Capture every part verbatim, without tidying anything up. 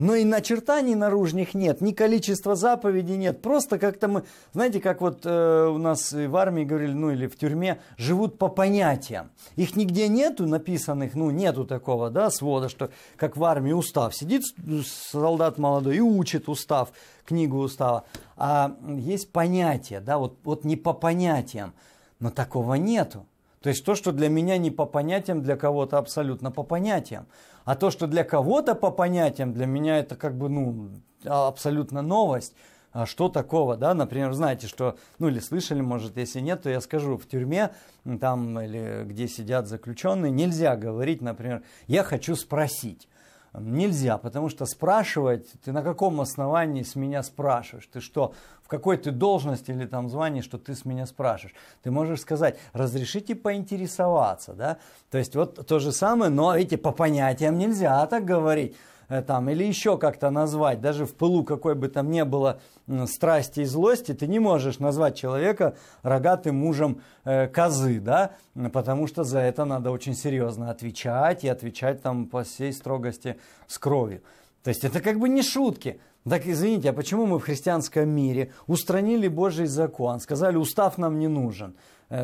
Но и начертаний наружных нет, ни количества заповедей нет. Просто как-то мы, знаете, как вот э, у нас в армии говорили, ну или в тюрьме, живут по понятиям. Их нигде нету написанных, ну нету такого, да, свода, что как в армии устав. Сидит солдат молодой и учит устав, книгу устава. А есть понятия, да, вот, вот не по понятиям, но такого нету. То есть то, что для меня не по понятиям, для кого-то абсолютно по понятиям. А то, что для кого-то по понятиям, для меня это как бы, ну, абсолютно новость. А что такого, да? Например, знаете, что, ну или слышали, может, если нет, то я скажу, в тюрьме, там, или где сидят заключенные, нельзя говорить, например, я хочу спросить. Нельзя, потому что спрашивать, ты на каком основании с меня спрашиваешь? Ты что, в какой ты должности или там звании, что ты с меня спрашиваешь? Ты можешь сказать, разрешите поинтересоваться, да? То есть вот то же самое, но эти по понятиям нельзя так говорить. Там, или еще как-то назвать, даже в пылу какой бы там ни было страсти и злости, ты не можешь назвать человека рогатым мужем э, козы, да, потому что за это надо очень серьезно отвечать и отвечать там по всей строгости с кровью. То есть это как бы не шутки. Так извините, а почему мы в христианском мире устранили Божий закон, сказали, устав нам не нужен,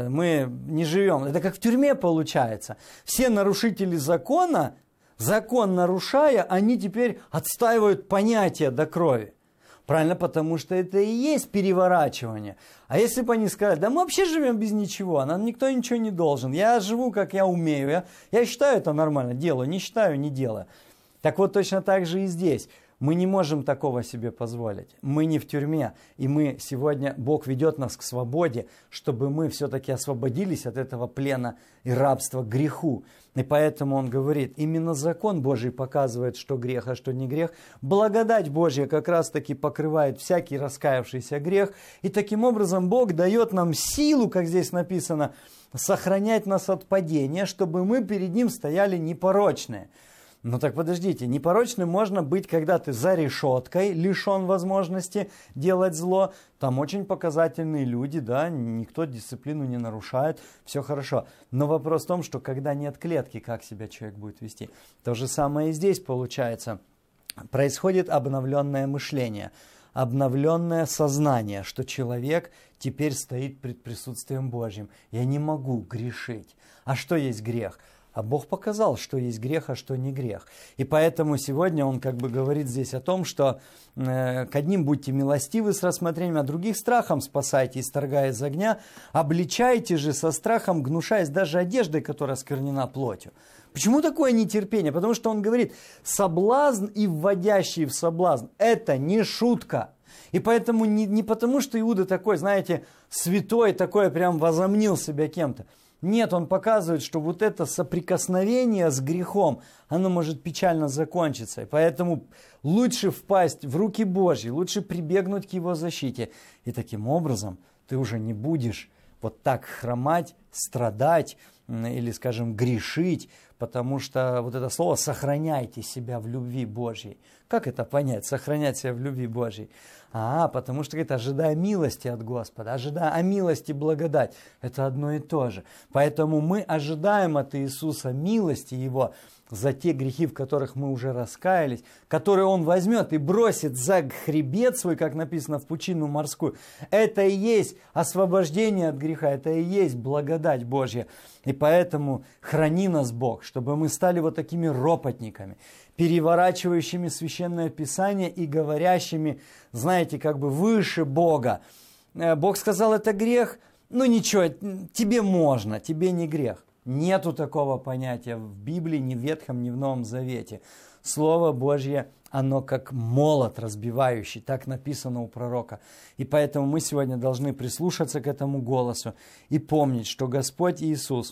мы не живем. Это как в тюрьме получается. Все нарушители закона, закон нарушая, они теперь отстаивают понятие до крови. Правильно, потому что это и есть переворачивание. А если бы они сказали, да мы вообще живем без ничего, нам никто ничего не должен, я живу, как я умею, я, я считаю это нормально, делаю, не считаю, не делаю. Так вот, точно так же и здесь. Мы не можем такого себе позволить. Мы не в тюрьме, и мы сегодня, Бог ведет нас к свободе, чтобы мы все-таки освободились от этого плена и рабства к греху. И поэтому Он говорит, именно закон Божий показывает, что грех, а что не грех. Благодать Божья как раз-таки покрывает всякий раскаявшийся грех. И таким образом Бог дает нам силу, как здесь написано, сохранять нас от падения, чтобы мы перед Ним стояли непорочные. Ну так подождите, непорочным можно быть, когда ты за решеткой, лишен возможности делать зло. Там очень показательные люди, да, никто дисциплину не нарушает, все хорошо. Но вопрос в том, что когда нет клетки, как себя человек будет вести. То же самое и здесь получается. Происходит обновленное мышление, обновленное сознание, что человек теперь стоит пред присутствием Божьим. Я не могу грешить. А что есть грех? А Бог показал, что есть грех, а что не грех. И поэтому сегодня Он как бы говорит здесь о том, что э, к одним будьте милостивы с рассмотрением, а других страхом спасайте, исторгая из огня. Обличайте же со страхом, гнушаясь даже одеждой, которая осквернена плотью. Почему такое нетерпение? Потому что Он говорит, соблазн и вводящий в соблазн – это не шутка. И поэтому не, не потому, что Иуда такой, знаете, святой, такой прям возомнил себя кем-то. Нет, он показывает, что вот это соприкосновение с грехом, оно может печально закончиться. И поэтому лучше впасть в руки Божьи, лучше прибегнуть к Его защите. И таким образом ты уже не будешь вот так хромать, страдать или, скажем, грешить, потому что вот это слово «сохраняйте себя в любви Божьей». Как это понять, сохранять себя в любви Божьей? А, потому что это ожидая милости от Господа, ожидая о милости и благодать. Это одно и то же. Поэтому мы ожидаем от Иисуса милости Его за те грехи, в которых мы уже раскаялись, которые Он возьмет и бросит за хребет свой, как написано, в пучину морскую. Это и есть освобождение от греха, это и есть благодать Божья. И поэтому храни нас Бог, чтобы мы стали вот такими ропотниками, переворачивающими Священное Писание и говорящими, знаете, как бы выше Бога. Бог сказал, это грех, ну ничего, тебе можно, тебе не грех. Нету такого понятия в Библии, ни в Ветхом, ни в Новом Завете. Слово Божье, оно как молот разбивающий, так написано у пророка. И поэтому мы сегодня должны прислушаться к этому голосу и помнить, что Господь Иисус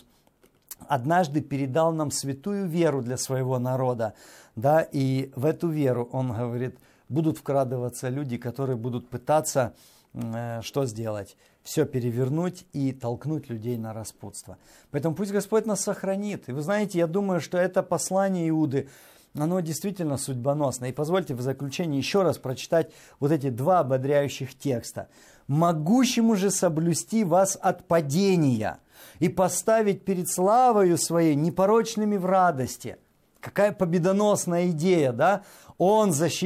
однажды передал нам святую веру для своего народа, да, и в эту веру, Он говорит, будут вкрадываться люди, которые будут пытаться, э, что сделать? Все перевернуть и толкнуть людей на распутство. Поэтому пусть Господь нас сохранит. И вы знаете, я думаю, что это послание Иуды, оно действительно судьбоносное. И позвольте в заключение еще раз прочитать вот эти два ободряющих текста. «Могущему же соблюсти вас от падения и поставить перед славою своей непорочными в радости». какая победоносная идея, да? Он защитил